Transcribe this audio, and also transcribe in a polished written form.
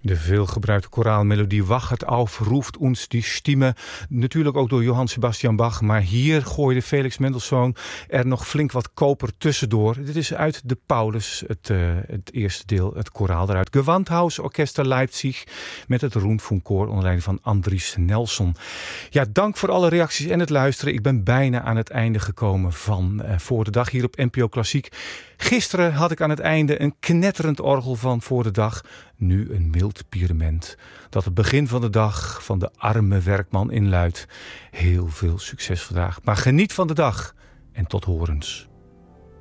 De veelgebruikte koraalmelodie Wachet auf ruft uns die Stimme. Natuurlijk ook door Johann Sebastian Bach. Maar hier gooide Felix Mendelssohn er nog flink wat koper tussendoor. Dit is uit de Paulus, het eerste deel, het koraal eruit. Gewandhaus Orchester Leipzig met het Rundfunkkoor onder leiding van Andries Nelson. Ja, dank voor alle reacties en het luisteren. Ik ben bijna aan het einde gekomen van Voor de Dag hier op NPO Klassiek. Gisteren had ik aan het einde een knetterend orgel van Voor de Dag. Nu een mild pirement dat het begin van de dag van de arme werkman inluidt. Heel veel succes vandaag. Maar geniet van de dag en tot horens.